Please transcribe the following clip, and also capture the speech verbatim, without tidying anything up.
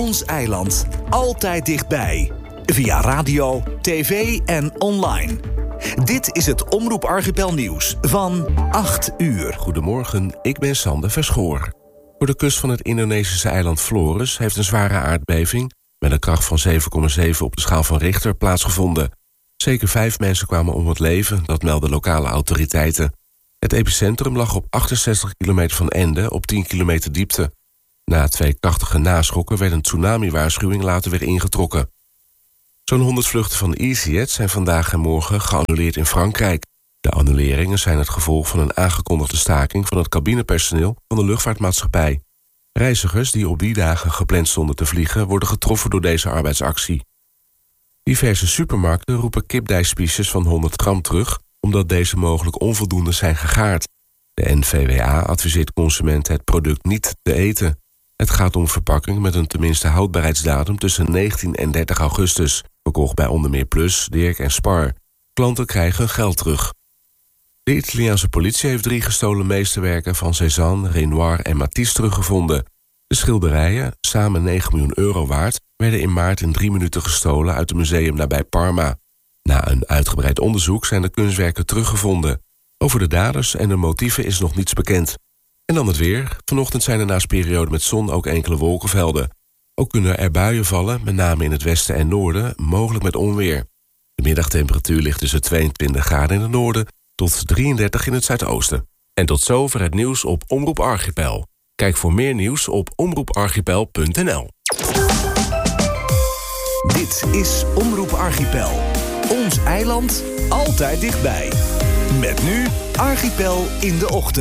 Ons eiland. Altijd dichtbij. Via radio, tv en online. Dit is het Omroep Archipel Nieuws van acht uur. Goedemorgen, ik ben Sander Verschoor. Voor de kust van het Indonesische eiland Flores heeft een zware aardbeving met een kracht van zeven komma zeven op de schaal van Richter plaatsgevonden. Zeker vijf mensen kwamen om het leven, dat melden lokale autoriteiten. Het epicentrum lag op achtenzestig kilometer van Ende op tien kilometer diepte. Na twee krachtige naschokken werd een tsunami-waarschuwing later weer ingetrokken. Zo'n honderd vluchten van EasyJet zijn vandaag en morgen geannuleerd in Frankrijk. De annuleringen zijn het gevolg van een aangekondigde staking van het cabinepersoneel van de luchtvaartmaatschappij. Reizigers die op die dagen gepland stonden te vliegen worden getroffen door deze arbeidsactie. Diverse supermarkten roepen kipdijspiesjes van honderd gram terug, omdat deze mogelijk onvoldoende zijn gegaard. De N V W A adviseert consumenten het product niet te eten. Het gaat om verpakking met een tenminste houdbaarheidsdatum tussen negentien en dertig augustus, verkocht bij onder meer Plus, Dirk en Spar. Klanten krijgen hun geld terug. De Italiaanse politie heeft drie gestolen meesterwerken van Cézanne, Renoir en Matisse teruggevonden. De schilderijen, samen negen miljoen euro waard, werden in maart in drie minuten gestolen uit een museum nabij Parma. Na een uitgebreid onderzoek zijn de kunstwerken teruggevonden. Over de daders en de motieven is nog niets bekend. En dan het weer. Vanochtend zijn er naast perioden met zon ook enkele wolkenvelden. Ook kunnen er buien vallen, met name in het westen en noorden, mogelijk met onweer. De middagtemperatuur ligt tussen tweeëntwintig graden in het noorden tot drieëndertig in het zuidoosten. En tot zover het nieuws op Omroep Archipel. Kijk voor meer nieuws op omroep archipel punt n l. Dit is Omroep Archipel. Ons eiland, altijd dichtbij. Met nu Archipel in de ochtend.